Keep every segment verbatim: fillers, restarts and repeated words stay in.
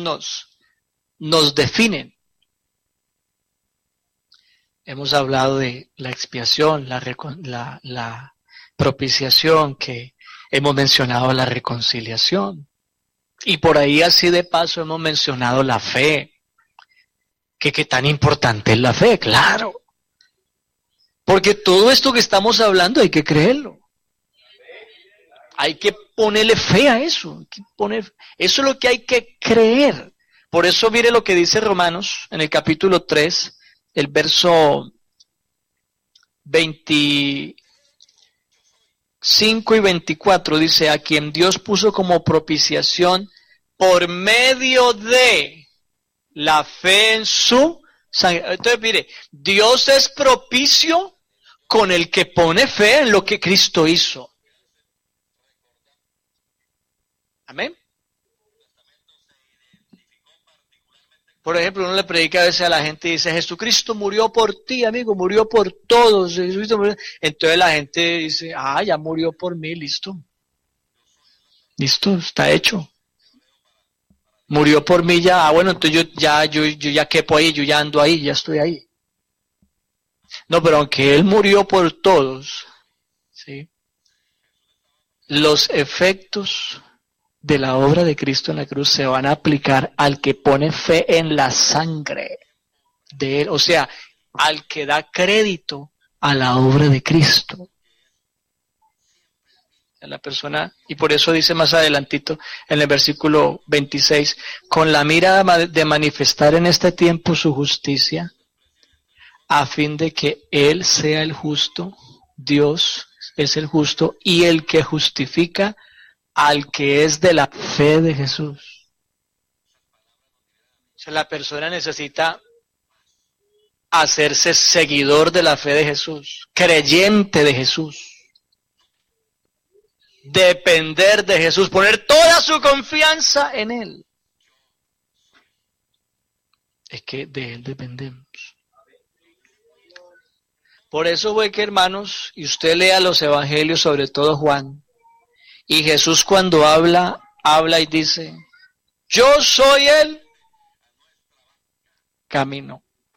nos, nos definen. Hemos hablado de la expiación, la, la, la propiciación, que hemos mencionado la reconciliación. Y por ahí así de paso hemos mencionado la fe. Que qué tan importante es la fe, claro. Porque todo esto que estamos hablando hay que creerlo. Hay que ponerle fe a eso. Hay que poner, eso es lo que hay que creer. Por eso mire lo que dice Romanos en el capítulo tres, el verso veinticinco y veinticuatro, dice: a quien Dios puso como propiciación por medio de la fe en su sangre. Entonces mire, Dios es propicio con el que pone fe en lo que Cristo hizo. Amén. Por ejemplo, uno le predica a veces a la gente y dice: Jesucristo murió por ti, amigo, murió por todos. Jesucristo murió. Entonces la gente dice: ah, ya murió por mí, listo. Listo, está hecho. Murió por mí ya, ah, bueno, entonces yo ya, yo, yo ya quepo ahí, yo ya ando ahí, ya estoy ahí. No, pero aunque Él murió por todos, ¿sí?, los efectos de la obra de Cristo en la cruz se van a aplicar al que pone fe en la sangre de Él, o sea, al que da crédito a la obra de Cristo. La persona, y por eso dice más adelantito en el versículo veintiséis, con la mira de manifestar en este tiempo su justicia, a fin de que Él sea el justo, Dios es el justo, y el que justifica al que es de la fe de Jesús. O sea, la persona necesita hacerse seguidor de la fe de Jesús, creyente de Jesús. Depender de Jesús, poner toda su confianza en Él. Es que de Él dependemos. Por eso fue que, hermanos, y usted lea los evangelios, sobre todo Juan, y Jesús cuando habla, habla y dice: yo soy el camino.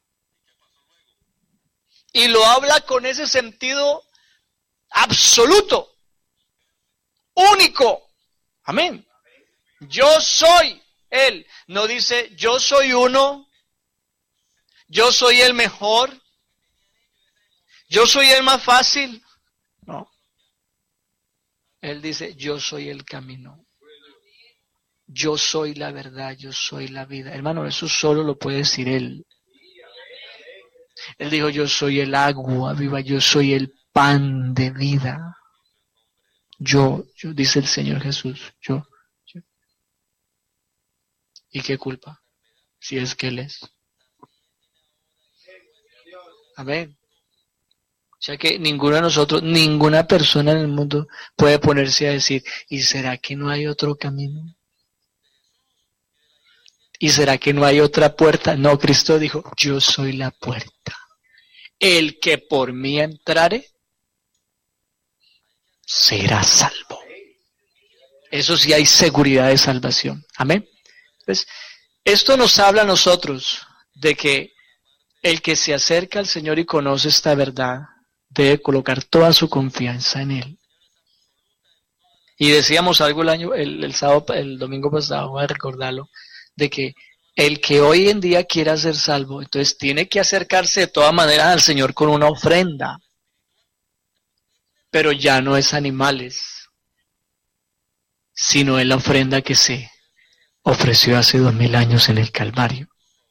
Y lo habla con ese sentido absoluto. Único. Amén. Yo soy Él. No dice yo soy uno. Yo soy el mejor. Yo soy el más fácil. No. Él dice yo soy el camino. Yo soy la verdad. Yo soy la vida. Hermano, eso solo lo puede decir Él. Él dijo yo soy el agua viva. Yo soy el pan de vida. Yo, yo, dice el Señor Jesús, yo, yo. ¿Y qué culpa? Si es que Él es. Amén. O sea que ninguno de nosotros, ninguna persona en el mundo puede ponerse a decir: ¿y será que no hay otro camino? ¿Y será que no hay otra puerta? No, Cristo dijo: yo soy la puerta. El que por mí entrare, será salvo. Eso sí, hay seguridad de salvación. Amén. Pues esto nos habla a nosotros de que el que se acerca al Señor y conoce esta verdad debe colocar toda su confianza en Él. Y decíamos algo el año, el, el sábado, el domingo pasado, voy a recordarlo, de que el que hoy en día quiera ser salvo, entonces tiene que acercarse de todas maneras al Señor con una ofrenda. Pero ya no es animales, sino es la ofrenda que se ofreció hace dos mil años en el Calvario.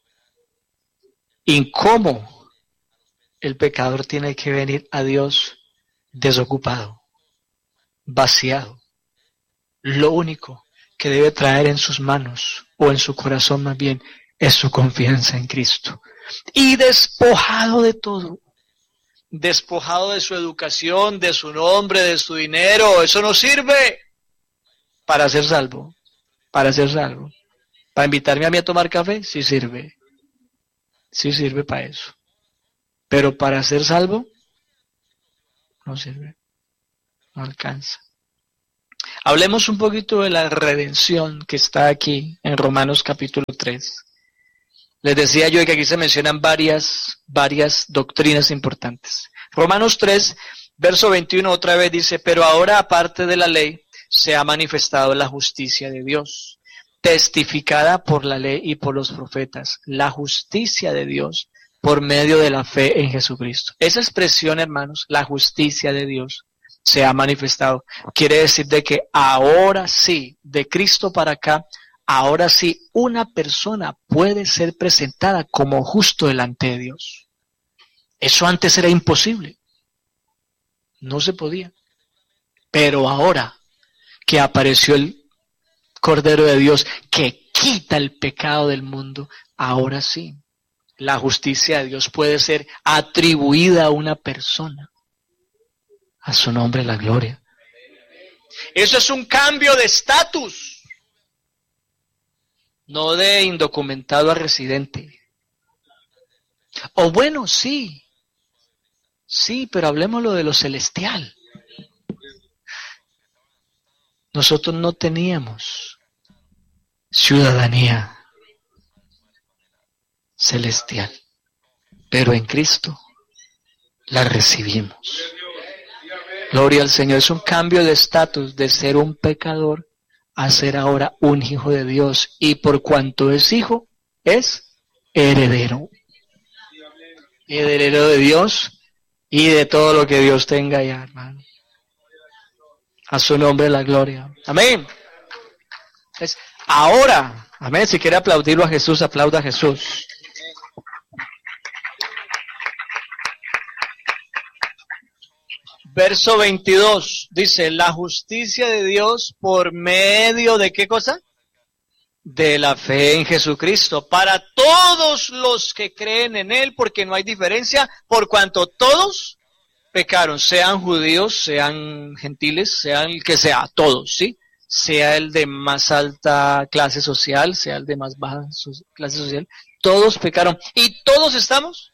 ¿Y cómo el pecador tiene que venir a Dios desocupado, vaciado? Lo único que debe traer en sus manos, o en su corazón más bien, es su confianza en Cristo. Y despojado de todo. Despojado de su educación, de su nombre, de su dinero, eso no sirve para ser salvo, para ser salvo. Para invitarme a mí a tomar café, sí sirve, sí sirve para eso. Pero para ser salvo, no sirve, no alcanza. Hablemos un poquito de la redención que está aquí en Romanos capítulo tres. Les decía yo que aquí se mencionan varias, varias doctrinas importantes. Romanos tres, verso veintiuno otra vez dice, pero ahora aparte de la ley se ha manifestado la justicia de Dios, testificada por la ley y por los profetas, la justicia de Dios por medio de la fe en Jesucristo. Esa expresión, hermanos, la justicia de Dios se ha manifestado, quiere decir de que ahora sí, de Cristo para acá, ahora sí, una persona puede ser presentada como justo delante de Dios. Eso antes era imposible. No se podía. Pero ahora que apareció el Cordero de Dios que quita el pecado del mundo, ahora sí, la justicia de Dios puede ser atribuida a una persona. A su nombre la gloria. Eso es un cambio de estatus. No de indocumentado a residente. O bueno, sí. Sí, pero hablemoslo de lo celestial. Nosotros no teníamos ciudadanía celestial, pero en Cristo la recibimos. Gloria al Señor. Es un cambio de estatus de ser un pecador a ser ahora un hijo de Dios. Y por cuanto es hijo, es heredero. Heredero de Dios y de todo lo que Dios tenga ya, hermano. A su nombre la gloria. Amén. Es ahora. Amén. Si quiere aplaudirlo a Jesús, aplauda a Jesús. Verso veintidós dice, la justicia de Dios por medio de ¿qué cosa? De la fe en Jesucristo, para todos los que creen en Él, porque no hay diferencia, por cuanto todos pecaron, sean judíos, sean gentiles, sean el que sea, todos, ¿sí? Sea el de más alta clase social, sea el de más baja clase social, todos pecaron, y todos estamos.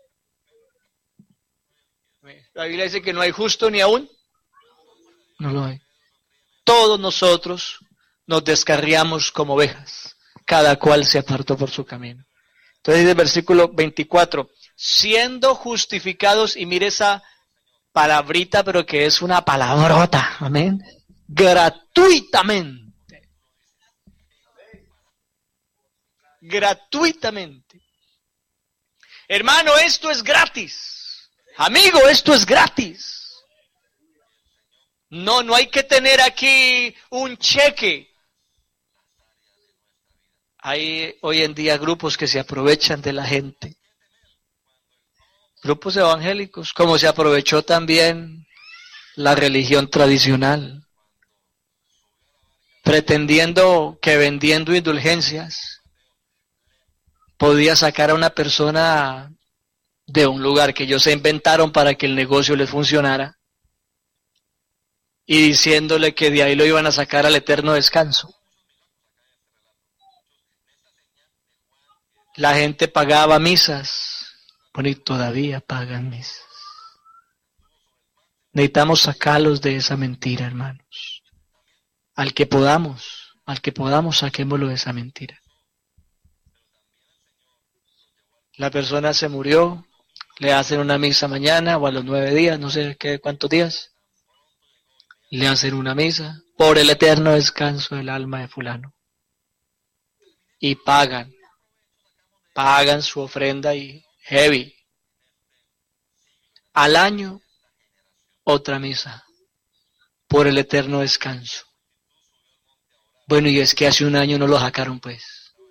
La Biblia dice que no hay justo ni aún. No lo hay. Todos nosotros nos descarriamos como ovejas. Cada cual se apartó por su camino. Entonces dice el versículo veinticuatro. Siendo justificados, y mire esa palabrita, pero que es una palabrota. Amén. Gratuitamente. Gratuitamente. Hermano, esto es gratis. Amigo, esto es gratis. No, no hay que tener aquí un cheque. Hay hoy en día grupos que se aprovechan de la gente. Grupos evangélicos, como se aprovechó también la religión tradicional, pretendiendo que vendiendo indulgencias podía sacar a una persona de un lugar que ellos se inventaron para que el negocio les funcionara, y diciéndole que de ahí lo iban a sacar al eterno descanso. La gente pagaba misas, bueno, y todavía pagan misas. Necesitamos sacarlos de esa mentira, hermanos. Al que podamos, al que podamos, saquémoslo de esa mentira. La persona se murió, le hacen una misa mañana o a los nueve días, no sé qué cuántos días. Le hacen una misa por el eterno descanso del alma de fulano. Y pagan, pagan su ofrenda y heavy. Al año, otra misa por el eterno descanso. Bueno, y es que hace un año no lo sacaron, pues.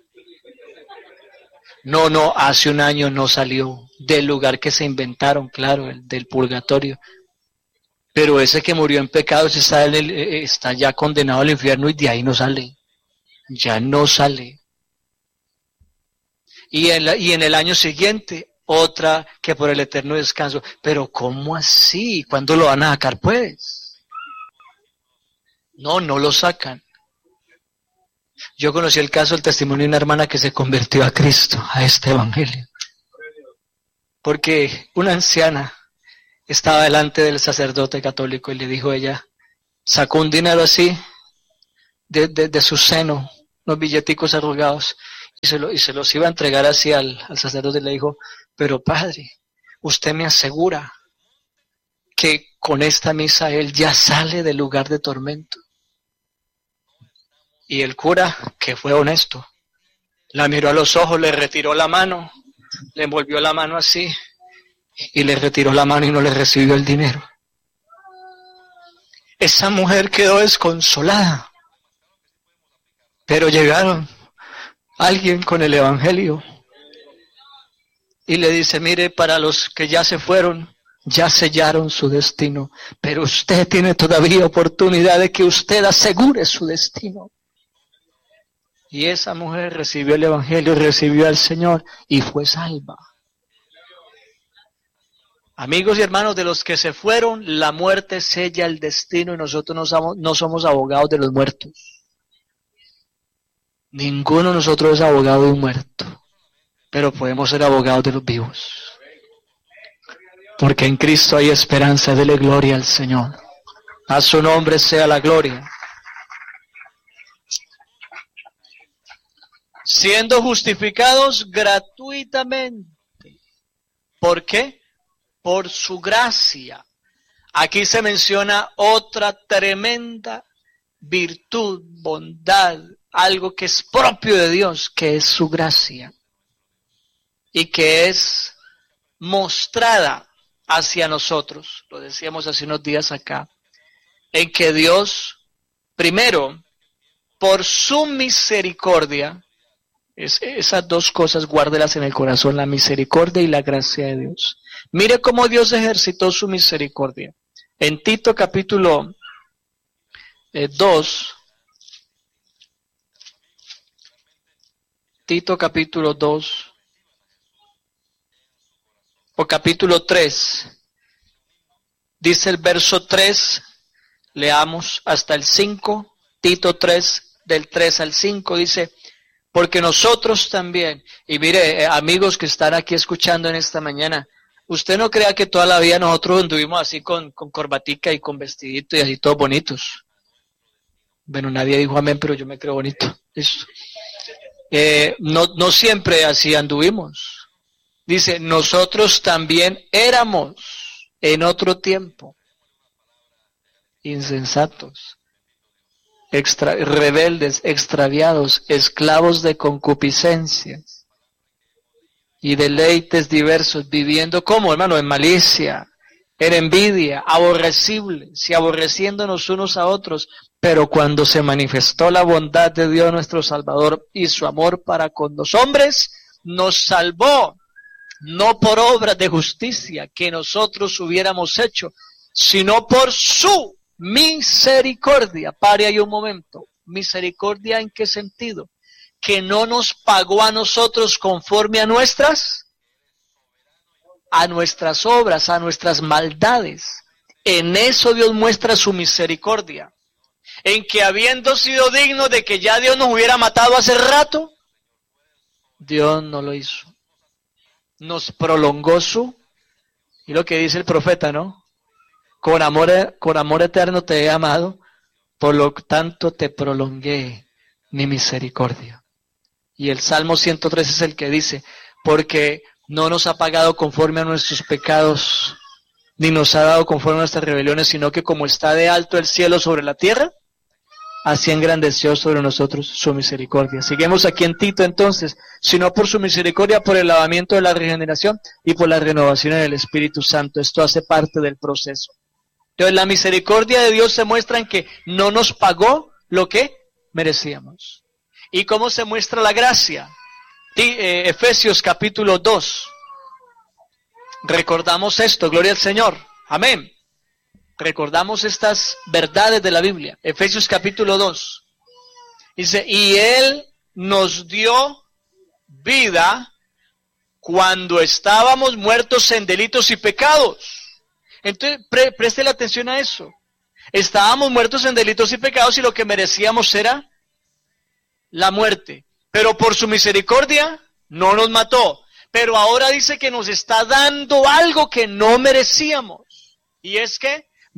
No, no, hace un año no salió del lugar que se inventaron, claro, el del purgatorio. Pero ese que murió en pecado está, en el, está ya condenado al infierno y de ahí no sale. Ya no sale. Y en, la, y en el año siguiente, otra que por el eterno descanso. Pero ¿cómo así? ¿Cuándo lo van a sacar, pues? No, no lo sacan. Yo conocí el caso, el testimonio de una hermana que se convirtió a Cristo, a este evangelio. Porque una anciana estaba delante del sacerdote católico y le dijo ella, sacó un dinero así de, de, de su seno, unos billeticos arrugados, y se, lo, y se los iba a entregar así al, al sacerdote y le dijo, pero padre, usted me asegura que con esta misa él ya sale del lugar de tormento. Y el cura, que fue honesto, la miró a los ojos, le retiró la mano, le envolvió la mano así, y le retiró la mano y no le recibió el dinero. Esa mujer quedó desconsolada, pero llegaron alguien con el evangelio y le dice, mire, para los que ya se fueron, ya sellaron su destino, pero usted tiene todavía oportunidad de que usted asegure su destino. Y esa mujer recibió el evangelio, recibió al Señor y fue salva. Amigos y hermanos, de los que se fueron, la muerte sella el destino y nosotros no somos, no somos abogados de los muertos. Ninguno de nosotros es abogado de un muerto, pero podemos ser abogados de los vivos. Porque en Cristo hay esperanza, dele gloria al Señor. A su nombre sea la gloria. Siendo justificados gratuitamente. ¿Por qué? Por su gracia. Aquí se menciona otra tremenda virtud, bondad, algo que es propio de Dios, que es su gracia. Y que es mostrada hacia nosotros, lo decíamos hace unos días acá, en que Dios, primero, por su misericordia, es, esas dos cosas guárdelas en el corazón, la misericordia y la gracia de Dios. Mire cómo Dios ejercitó su misericordia. En Tito capítulo eh, dos, Tito capítulo dos, o capítulo tres, dice el verso tres, leamos hasta el cinco, Tito tres, del tres al cinco, dice, porque nosotros también, y mire, eh, amigos que están aquí escuchando en esta mañana, usted no crea que toda la vida nosotros anduvimos así con, con corbatica y con vestidito y así todos bonitos. Bueno, nadie dijo amén, pero yo me creo bonito. Eso. Eh, no, no siempre así anduvimos. Dice, nosotros también éramos en otro tiempo insensatos, extra, rebeldes, extraviados, esclavos de concupiscencias y deleites diversos, viviendo como, hermano, en malicia, en envidia, aborrecibles y aborreciéndonos unos a otros. Pero cuando se manifestó la bondad de Dios nuestro Salvador y su amor para con los hombres, nos salvó. No por obras de justicia que nosotros hubiéramos hecho, sino por su misericordia. Pare ahí un momento. ¿Misericordia en qué sentido? Que no nos pagó a nosotros conforme a nuestras, a nuestras obras, a nuestras maldades. En eso Dios muestra su misericordia. En que habiendo sido dignos de que ya Dios nos hubiera matado hace rato, Dios no lo hizo. Nos prolongó su, y lo que dice el profeta, ¿no? Con amor, con amor eterno te he amado, por lo tanto te prolongué mi misericordia. Y el Salmo ciento tres es el que dice, porque no nos ha pagado conforme a nuestros pecados, ni nos ha dado conforme a nuestras rebeliones, sino que como está de alto el cielo sobre la tierra, así engrandeció sobre nosotros su misericordia. Seguimos aquí en Tito entonces, sino por su misericordia, por el lavamiento de la regeneración y por la renovación del Espíritu Santo. Esto hace parte del proceso. Entonces la misericordia de Dios se muestra en que no nos pagó lo que merecíamos. ¿Y cómo se muestra la gracia? Efesios capítulo dos. Recordamos esto, gloria al Señor. Amén. Recordamos estas verdades de la Biblia. Efesios capítulo dos. Dice, y Él nos dio vida cuando estábamos muertos en delitos y pecados. Entonces, pre preste atención a eso. Estábamos muertos en delitos y pecados y lo que merecíamos era la muerte. Pero por su misericordia no nos mató. Pero ahora dice que nos está dando algo que no merecíamos. Y es que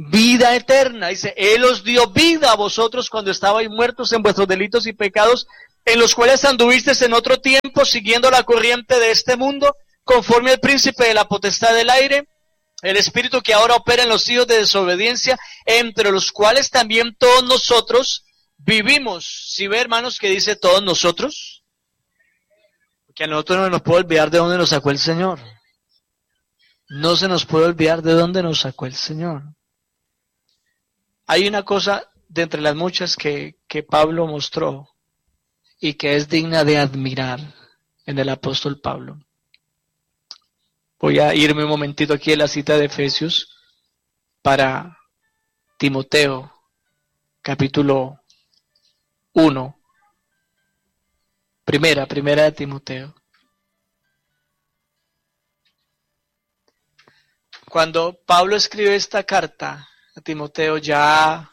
vida eterna. Dice, Él os dio vida a vosotros cuando estabais muertos en vuestros delitos y pecados, en los cuales anduvisteis en otro tiempo, siguiendo la corriente de este mundo, conforme al príncipe de la potestad del aire, el espíritu que ahora opera en los hijos de desobediencia, entre los cuales también todos nosotros vivimos. ¿Sí ve, hermanos, que dice todos nosotros? Porque a nosotros no nos puede olvidar de dónde nos sacó el Señor. No se nos puede olvidar de dónde nos sacó el Señor. Hay una cosa de entre las muchas que, que Pablo mostró y que es digna de admirar en el apóstol Pablo. Voy a irme un momentito aquí en la cita de Efesios para Timoteo, capítulo uno. Primera, primera de Timoteo. Cuando Pablo escribe esta carta a Timoteo, ya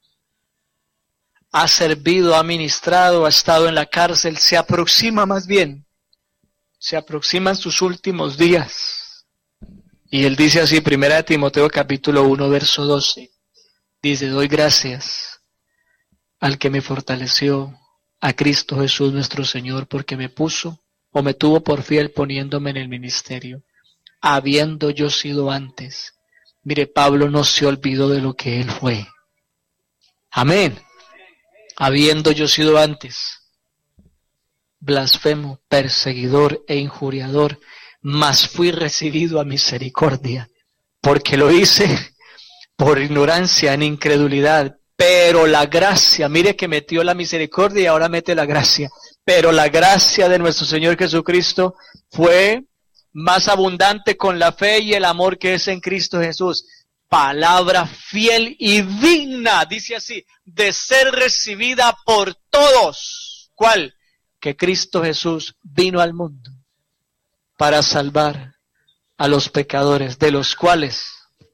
ha servido, ha ministrado, ha estado en la cárcel, se aproxima más bien, se aproximan sus últimos días. Y él dice así, primera de Timoteo capítulo uno, verso doce, dice, doy gracias al que me fortaleció, a Cristo Jesús nuestro Señor, porque me puso o me tuvo por fiel poniéndome en el ministerio, habiendo yo sido antes. Mire, Pablo no se olvidó de lo que él fue. Amén. Habiendo yo sido antes blasfemo, perseguidor e injuriador, mas fui recibido a misericordia, porque lo hice por ignorancia, en incredulidad, pero la gracia, mire que metió la misericordia y ahora mete la gracia, pero la gracia de nuestro Señor Jesucristo fue más abundante con la fe y el amor que es en Cristo Jesús. Palabra fiel y digna, dice así, de ser recibida por todos. ¿Cuál? Que Cristo Jesús vino al mundo para salvar a los pecadores, de los cuales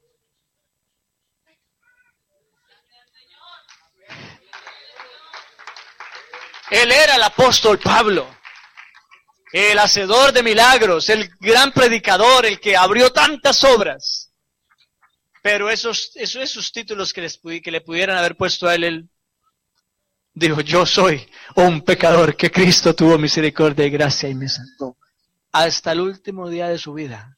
Él era el apóstol Pablo, el hacedor de milagros, el gran predicador, el que abrió tantas obras. Pero esos, esos, esos títulos que, les, que le pudieran haber puesto a él, él dijo, yo soy un pecador que Cristo tuvo misericordia y gracia y me salvó. Hasta el último día de su vida.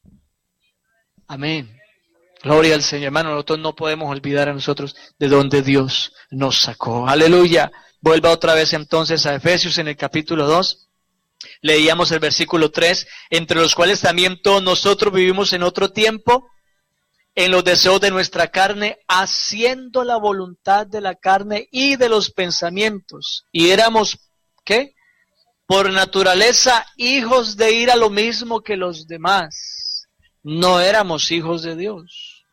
Amén. Gloria al Señor. Hermano, nosotros no podemos olvidar a nosotros de donde Dios nos sacó. Aleluya. Vuelva otra vez entonces a Efesios en el capítulo dos. Leíamos el versículo tres, entre los cuales también todos nosotros vivimos en otro tiempo, en los deseos de nuestra carne, haciendo la voluntad de la carne y de los pensamientos. Y éramos, ¿qué? Por naturaleza, hijos de ira, lo mismo que los demás. No éramos hijos de Dios.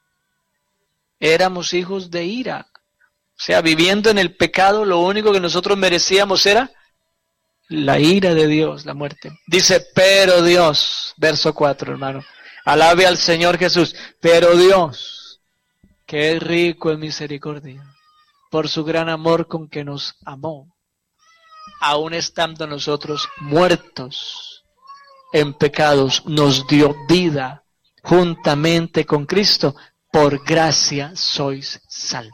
Éramos hijos de ira. O sea, viviendo en el pecado, lo único que nosotros merecíamos era la ira de Dios, la muerte. Dice, pero Dios, verso cuatro, hermano, alabe al Señor Jesús, pero Dios, que es rico en misericordia, por su gran amor con que nos amó, aun estando nosotros muertos en pecados, nos dio vida juntamente con Cristo, por gracia sois salvos.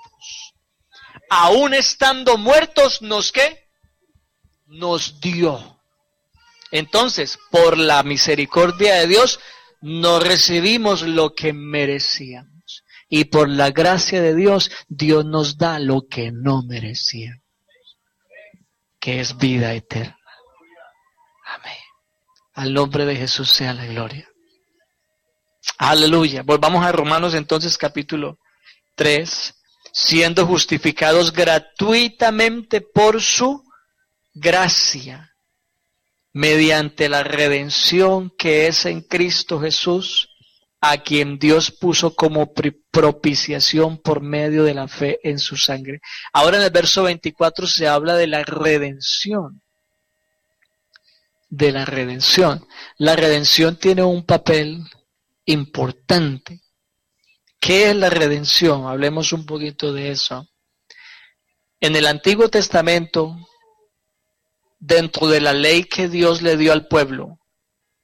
Aún estando muertos, ¿nos qué? Nos dio. Entonces, por la misericordia de Dios, no recibimos lo que merecíamos. Y por la gracia de Dios, Dios nos da lo que no merecíamos, que es vida eterna. Amén. Al nombre de Jesús sea la gloria. Aleluya. Volvamos a Romanos entonces capítulo tres. Siendo justificados gratuitamente por su gracia, mediante la redención que es en Cristo Jesús, a quien Dios puso como propiciación por medio de la fe en su sangre. Ahora en el verso veinticuatro se habla de la redención. De la redención. La redención tiene un papel importante. ¿Qué es la redención? Hablemos un poquito de eso. En el Antiguo Testamento, dentro de la ley que Dios le dio al pueblo,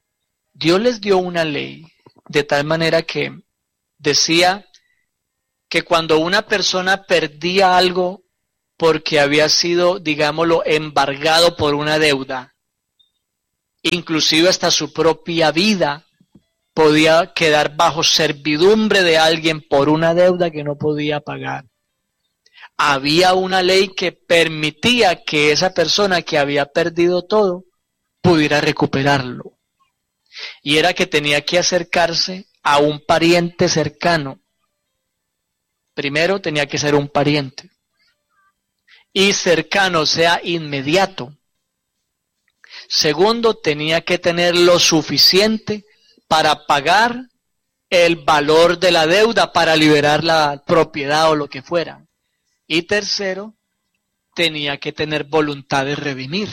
Dios les dio una ley de tal manera que decía que cuando una persona perdía algo porque había sido, digámoslo, embargado por una deuda, inclusive hasta su propia vida podía quedar bajo servidumbre de alguien por una deuda que no podía pagar. Había una ley que permitía que esa persona que había perdido todo pudiera recuperarlo. Y era que tenía que acercarse a un pariente cercano. Primero tenía que ser un pariente. Y cercano, o sea, inmediato. Segundo, tenía que tener lo suficiente para pagar el valor de la deuda, para liberar la propiedad o lo que fuera. Y tercero, tenía que tener voluntad de redimir.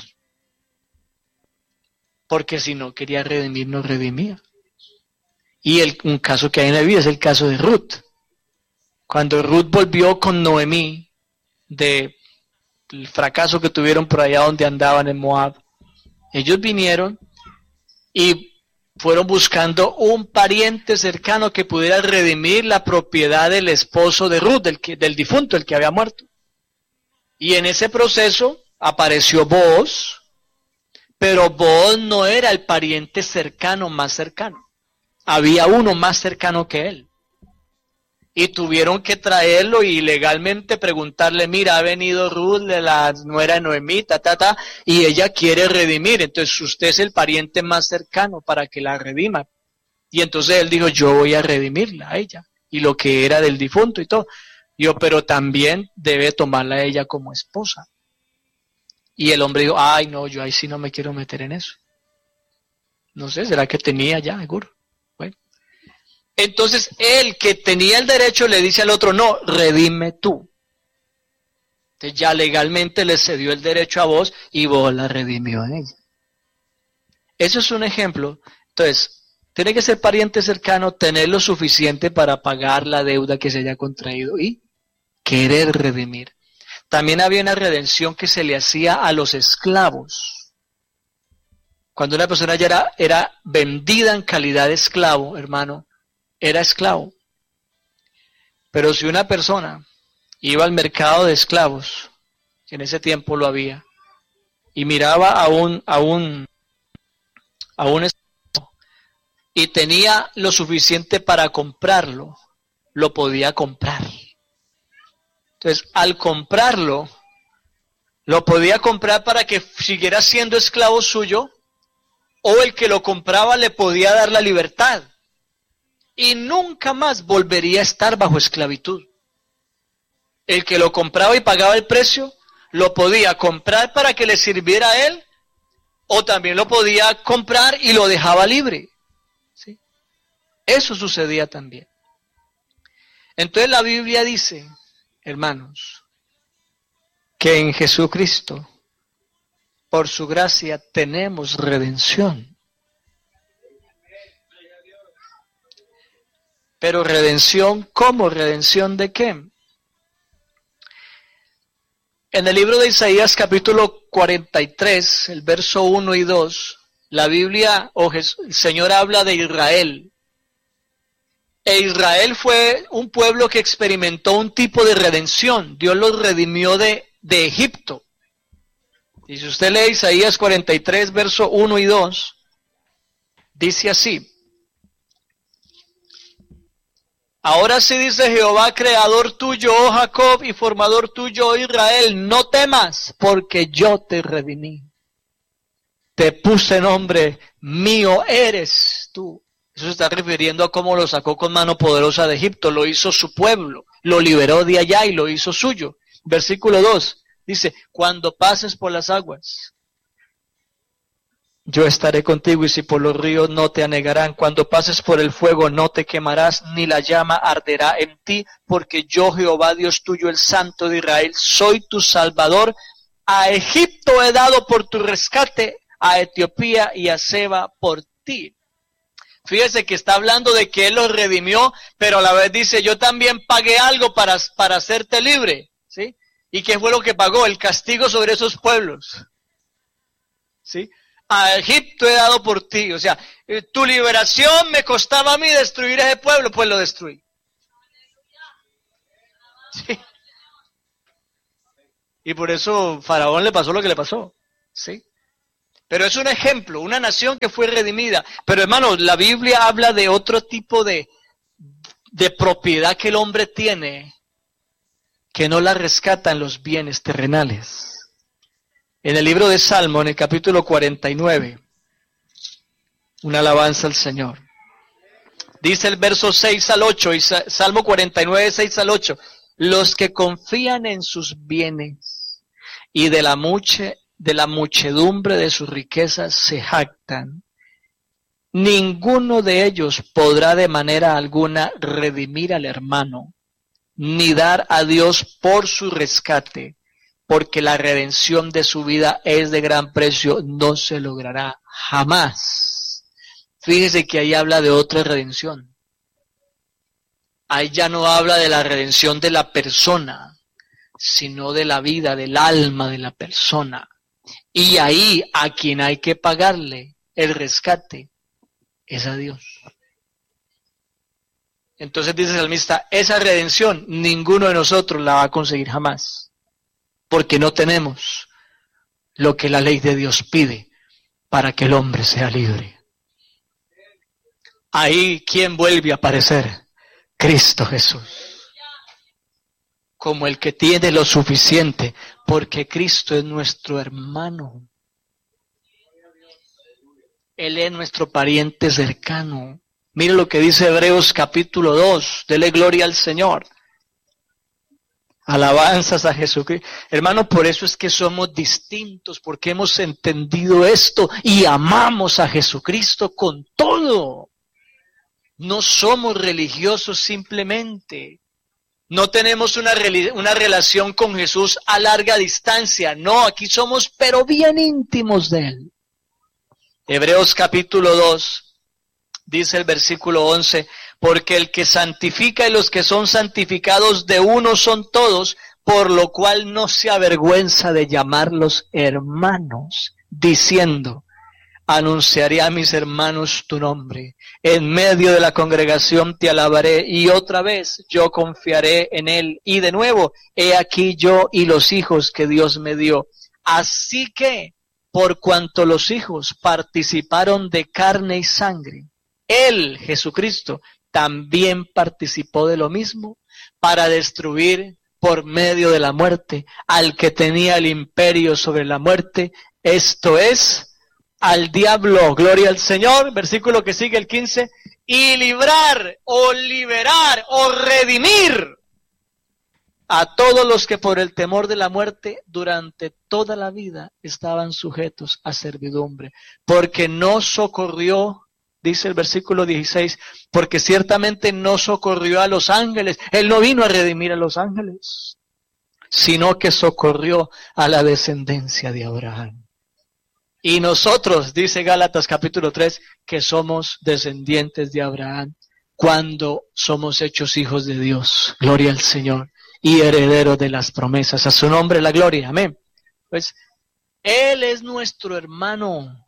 Porque si no quería redimir, no redimía. Y el, un caso que hay en la Biblia es el caso de Ruth. Cuando Ruth volvió con Noemí del fracaso que tuvieron por allá donde andaban en Moab, ellos vinieron y fueron buscando un pariente cercano que pudiera redimir la propiedad del esposo de Ruth, del, que, del difunto, el que había muerto. Y en ese proceso apareció Booz, pero Booz no era el pariente cercano más cercano. Había uno más cercano que él. Y tuvieron que traerlo y legalmente preguntarle, mira, ha venido Ruth, de la nuera de Noemí, ta, ta, ta, y ella quiere redimir. Entonces usted es el pariente más cercano para que la redima. Y entonces él dijo, yo voy a redimirla a ella. Y lo que era del difunto y todo. Yo, pero también debe tomarla a ella como esposa. Y el hombre dijo, ay no, yo ahí sí no me quiero meter en eso. No sé, ¿será que tenía ya, seguro? Bueno. Entonces él que tenía el derecho le dice al otro, no, redime tú. Entonces ya legalmente le cedió el derecho a vos y vos la redimió en ella. Eso es un ejemplo. Entonces, tiene que ser pariente cercano, tener lo suficiente para pagar la deuda que se haya contraído y querer redimir. También había una redención que se le hacía a los esclavos. Cuando una persona ya era, era vendida en calidad de esclavo, hermano, era esclavo. Pero si una persona iba al mercado de esclavos, que en ese tiempo lo había, y miraba a un, a un, a un esclavo y tenía lo suficiente para comprarlo, lo podía comprar. Entonces, al comprarlo, lo podía comprar para que siguiera siendo esclavo suyo, o el que lo compraba le podía dar la libertad. Y nunca más volvería a estar bajo esclavitud. El que lo compraba y pagaba el precio, lo podía comprar para que le sirviera a él, o también lo podía comprar y lo dejaba libre. ¿Sí? Eso sucedía también. Entonces la Biblia dice, hermanos, que en Jesucristo, por su gracia, tenemos redención. Pero redención, ¿cómo? ¿Redención de qué? En el libro de Isaías capítulo cuarenta y tres, el verso uno y dos, la Biblia, o Jesús, el Señor habla de Israel. E Israel fue un pueblo que experimentó un tipo de redención. Dios los redimió de, de Egipto. Y si usted lee Isaías cuarenta y tres, verso uno y dos, dice así. Ahora sí dice Jehová, creador tuyo, oh Jacob, y formador tuyo, oh Israel, no temas, porque yo te redimí. Te puse nombre, mío eres tú. Eso se está refiriendo a cómo lo sacó con mano poderosa de Egipto, lo hizo su pueblo, lo liberó de allá y lo hizo suyo. Versículo dos, dice, cuando pases por las aguas, yo estaré contigo, y si por los ríos no te anegarán. Cuando pases por el fuego no te quemarás, ni la llama arderá en ti, porque yo, Jehová Dios tuyo, el Santo de Israel, soy tu Salvador. A Egipto he dado por tu rescate, a Etiopía y a Seba por ti. Fíjese que está hablando de que Él los redimió, pero a la vez dice, yo también pagué algo para, para hacerte libre. ¿Sí? ¿Y qué fue lo que pagó? El castigo sobre esos pueblos. ¿Sí? A Egipto he dado por ti. O sea, tu liberación me costaba a mí destruir ese pueblo, pues lo destruí. Sí. Y por eso Faraón le pasó lo que le pasó. Sí. Pero es un ejemplo, una nación que fue redimida. Pero hermano, la Biblia habla de otro tipo de, de propiedad que el hombre tiene, que no la rescatan los bienes terrenales. En el libro de Salmo, en el capítulo cuarenta y nueve, una alabanza al Señor. Dice el verso seis al ocho, y Salmo cuarenta y nueve, seis al ocho. Los que confían en sus bienes y de la mucha de la muchedumbre de sus riquezas se jactan, ninguno de ellos podrá de manera alguna redimir al hermano, ni dar a Dios por su rescate, porque la redención de su vida es de gran precio, no se logrará jamás. Fíjese que ahí habla de otra redención. Ahí ya no habla de la redención de la persona, sino de la vida, del alma de la persona. Y ahí a quien hay que pagarle el rescate es a Dios. Entonces dice el salmista, esa redención ninguno de nosotros la va a conseguir jamás, porque no tenemos lo que la ley de Dios pide para que el hombre sea libre. Ahí, ¿quién vuelve a aparecer? Cristo Jesús. Como el que tiene lo suficiente, porque Cristo es nuestro hermano. Él es nuestro pariente cercano. Mire lo que dice Hebreos capítulo dos, dele gloria al Señor. Alabanzas a Jesucristo. Hermano, por eso es que somos distintos, porque hemos entendido esto y amamos a Jesucristo con todo. No somos religiosos simplemente. No tenemos una, una relación con Jesús a larga distancia. No, aquí somos pero bien íntimos de Él. Hebreos capítulo dos, dice el versículo once, porque el que santifica y los que son santificados de uno son todos, por lo cual no se avergüenza de llamarlos hermanos, diciendo, anunciaré a mis hermanos tu nombre, en medio de la congregación te alabaré, y otra vez yo confiaré en él, y de nuevo, he aquí yo y los hijos que Dios me dio. Así que, por cuanto los hijos participaron de carne y sangre, él, Jesucristo, también participó de lo mismo, para destruir por medio de la muerte al que tenía el imperio sobre la muerte, esto es, al diablo. Gloria al Señor. Versículo que sigue, el quince, y librar o liberar o redimir a todos los que por el temor de la muerte durante toda la vida estaban sujetos a servidumbre, porque no socorrió, dice el versículo dieciséis, porque ciertamente no socorrió a los ángeles. Él no vino a redimir a los ángeles, sino que socorrió a la descendencia de Abraham. Y nosotros, dice Gálatas capítulo tres, que somos descendientes de Abraham, cuando somos hechos hijos de Dios. Gloria al Señor. Y herederos de las promesas. A su nombre la gloria. Amén. Pues, Él es nuestro hermano.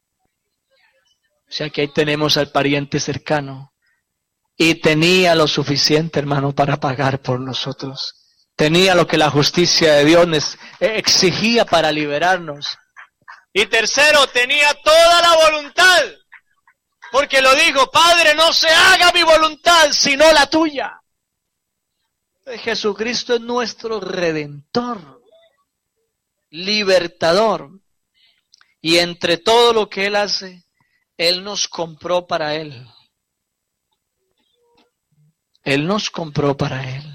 O sea que ahí tenemos al pariente cercano. Y tenía lo suficiente, hermano, para pagar por nosotros. Tenía lo que la justicia de Dios exigía para liberarnos. Y tercero, tenía toda la voluntad, porque lo dijo, Padre, no se haga mi voluntad, sino la tuya. Jesucristo es nuestro Redentor, libertador, y entre todo lo que Él hace, Él nos compró para Él. Él nos compró para Él.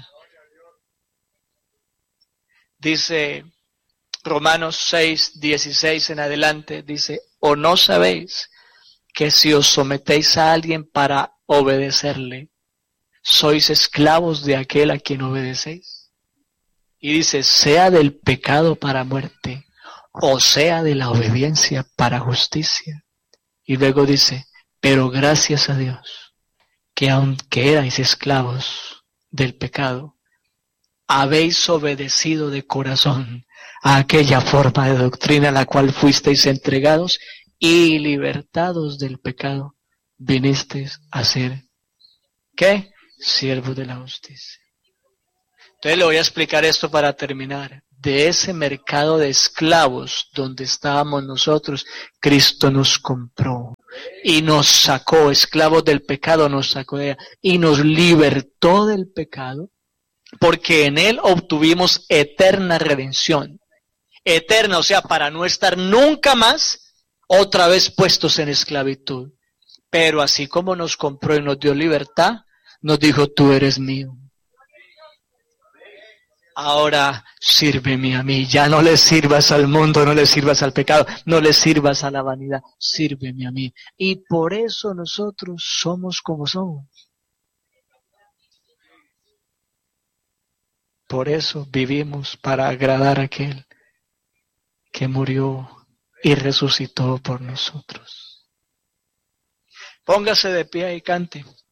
Dice Romanos seis, dieciséis en adelante, dice, ¿o no sabéis que si os sometéis a alguien para obedecerle, sois esclavos de aquel a quien obedecéis? Y dice, sea del pecado para muerte, o sea de la obediencia para justicia. Y luego dice, pero gracias a Dios, que aunque erais esclavos del pecado, habéis obedecido de corazón a aquella forma de doctrina a la cual fuisteis entregados, y libertados del pecado, vinisteis a ser, ¿qué? Siervos de la justicia. Entonces le voy a explicar esto para terminar. De ese mercado de esclavos donde estábamos nosotros, Cristo nos compró y nos sacó, esclavos del pecado, nos sacó de ella y nos libertó del pecado, porque en Él obtuvimos eterna redención. Eterna, o sea, para no estar nunca más otra vez puestos en esclavitud. Pero así como nos compró y nos dio libertad, nos dijo, tú eres mío. Ahora sírveme a mí, ya no le sirvas al mundo, no le sirvas al pecado, no le sirvas a la vanidad, sírveme a mí. Y por eso nosotros somos como somos. Por eso vivimos para agradar a aquel que murió y resucitó por nosotros. Póngase de pie y cante.